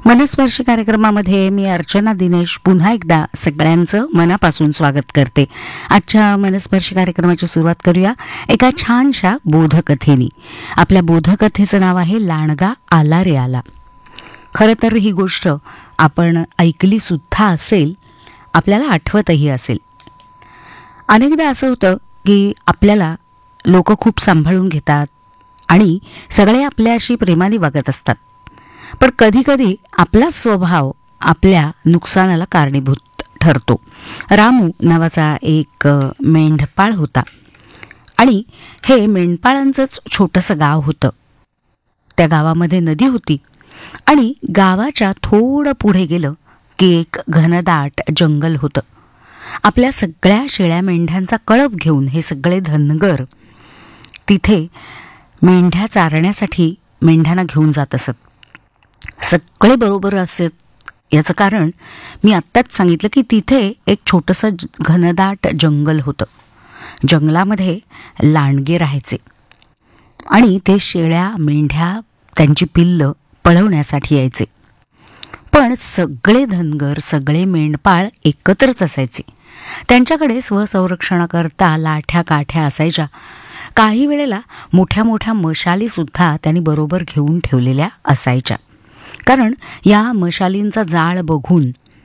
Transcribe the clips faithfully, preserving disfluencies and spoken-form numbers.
मनस्पर्शी कार्यक्रमामध्ये मी अर्चना दिनेश पुन्हा एकदा सगळ्यांचं मनापासून स्वागत करते. आजच्या मनस्पर्शी कार्यक्रमाची सुरुवात करूया एका छानशा बोधकथेनी. आपल्या बोधकथेचं नाव आहे लांडगा आला रे आला. खरं तर ही गोष्ट आपण ऐकली सुद्धा असेल, आपल्याला आठवतही असेल. अनेकदा असं होतं की आपल्याला लोक खूप सांभाळून घेतात आणि सगळे आपल्याशी प्रेमाने वागत असतात, पण कधीकधी आपला स्वभाव आपल्या नुकसानाला कारणीभूत ठरतो. रामू नावाचा एक मेंढपाळ होता आणि हे मेंढपाळांचंच छोटंसं गाव होतं. त्या गावामध्ये नदी होती आणि गावाच्या थोडं पुढे गेलं की एक घनदाट जंगल होतं. आपल्या सगळ्या शेळ्या मेंढ्यांचा कळप घेऊन हे सगळे धनगर तिथे मेंढ्या चारण्यासाठी मेंढ्यांना घेऊन जात असत. सगळे बरोबर असत. याचं कारण मी आत्ताच सांगितलं की तिथे एक छोटंसं घनदाट जंगल होतं. जंगलामध्ये लांडगे राहायचे आणि ते शेळ्या मेंढ्या त्यांची पिल्लं पळवण्यासाठी यायचे. पण सगळे धनगर सगळे मेंढपाळ एकत्रच असायचे. त्यांच्याकडे स्वसंरक्षणाकरता लाठ्या काठ्या असायच्या. काही वेळेला मोठ्या मोठ्या मशालीसुद्धा त्यांनी बरोबर घेऊन ठेवलेल्या असायच्या, कारण या मशालींचा जाळ बघून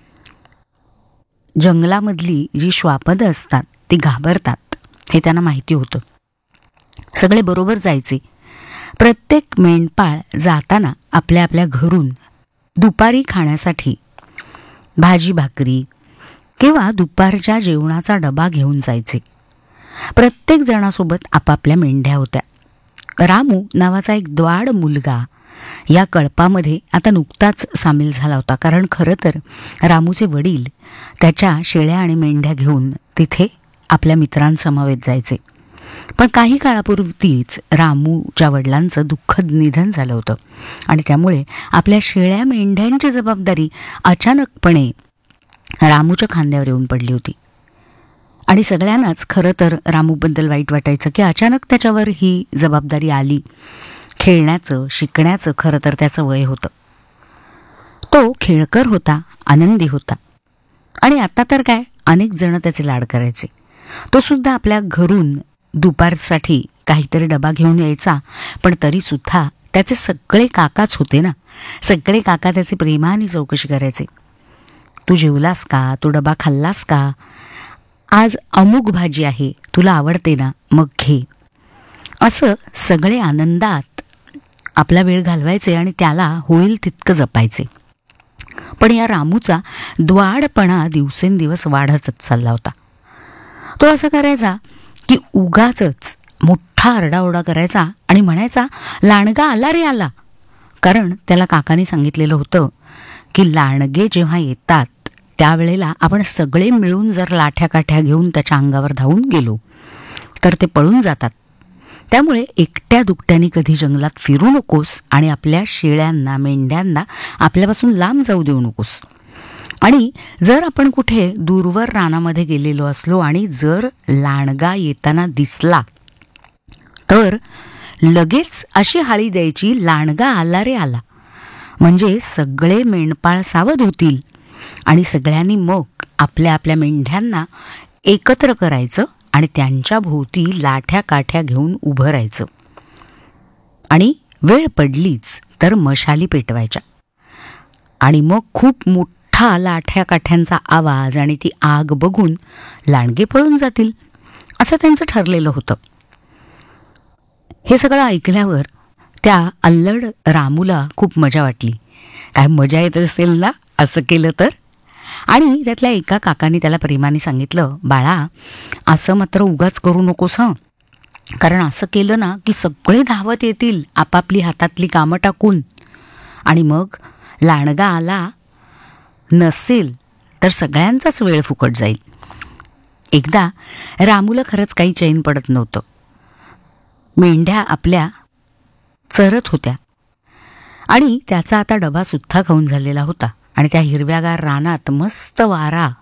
जंगलामधली जी श्वापदं असतात ती घाबरतात हे त्यांना माहिती होतं. सगळे बरोबर जायचे. प्रत्येक मेंढपाळ जाताना आपल्या आपल्या घरून दुपारी खाण्यासाठी भाजी भाकरी किंवा दुपारच्या जेवणाचा डबा घेऊन जायचे. प्रत्येक जणासोबत आपापल्या मेंढ्या होत्या. रामू नावाचा एक द्वाड मुलगा या कळपामध्ये आता नुकताच सामील झाला होता, कारण खरं तर रामूचे वडील त्याच्या शेळ्या आणि मेंढ्या घेऊन तिथे आपल्या मित्रांसमवेत जायचे. पण काही काळापूर्वीच रामूच्या वडिलांचं दुःखद निधन झालं होतं आणि त्यामुळे आपल्या शेळ्या मेंढ्यांची जबाबदारी अचानकपणे रामूच्या खांद्यावर येऊन पडली होती. आणि सगळ्यांनाच खरं तर रामूबद्दल वाईट वाटायचं की अचानक त्याच्यावर ही जबाबदारी आली. खेळण्याचं शिकण्याचं खरं तर त्याचं वय होतं. तो खेळकर होता, आनंदी होता आणि आता तर काय अनेक जण त्याचे लाड करायचे. तो सुद्धा आपल्या घरून दुपारसाठी काहीतरी डबा घेऊन यायचा, पण तरीसुद्धा त्याचे सगळे काकाच होते ना. सगळे काका त्याची प्रेमाने चौकशी करायचे. तू जेवलास का? तू डबा खाल्लास का? आज अमुक भाजी आहे, तुला आवडते ना, मग घे. असं सगळे आनंदात आपला वेळ घालवायचे आणि त्याला होईल तितकं जपायचे. पण या रामूचा द्वाडपणा दिवसेंदिवस वाढतच चालला होता. तो असं करायचा की उगाचच मोठा आरडाओरडा करायचा आणि म्हणायचा, लांडगा आला रे आला. कारण त्याला काकाने सांगितलेलं होतं की लांडगे जेव्हा येतात त्यावेळेला आपण सगळे मिळून जर लाठ्या काठ्या घेऊन त्याच्या अंगावर धावून गेलो तर ते पळून जातात. त्यामुळे एकट्या दुकट्याने कधी जंगलात फिरू नकोस आणि आपल्या शेळ्यांना मेंढ्यांना आपल्यापासून लांब जाऊ देऊ नकोस. आणि जर आपण कुठे दूरवर रानामध्ये गेलेलो असलो आणि जर लांडगा येताना दिसला तर लगेच अशी हाळी द्यायची, लांडगा आला रे आला. म्हणजे सगळे मेंढपाळ सावध होतील आणि सगळ्यांनी मग आपल्या आपल्या मेंढ्यांना एकत्र करायचं आणि त्यांच्या भोवती लाठ्या काठ्या घेऊन उभं राहायचं. आणि वेळ पडलीच तर मशाली पेटवायच्या आणि मग खूप मोठा लाठ्या काठ्यांचा आवाज आणि ती आग बघून लांडगे पळून जातील, असं त्यांचं ठरलेलं होतं. हे सगळं ऐकल्यावर त्या अल्लड रामूला खूप मजा वाटली. काय मजा येत असेल ना असं केलं तर. आणि त्यातल्या एका काकाने त्याला प्रेमाने सांगितलं, बाळा असं मात्र उगाच करू नकोस हं, कारण असं केलं ना की सगळे धावत येतील आपापली हातातली कामं टाकून आणि मग लांडगा आला नसेल तर सगळ्यांचाच वेळ फुकट जाईल. एकदा रामूला खरंच काही चैन पडत नव्हतं. मेंढ्या आपल्या चरत होत्या आणि त्याचा आता डबा सुद्धा खाऊन झालेला होता आणि त्या हिरव्यागार रानात मस्त वारा